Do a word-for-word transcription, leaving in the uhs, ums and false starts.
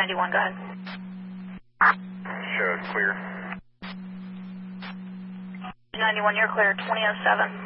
ninety-one, go ahead. Shows clear. ninety-one, you're clear, twenty oh seven.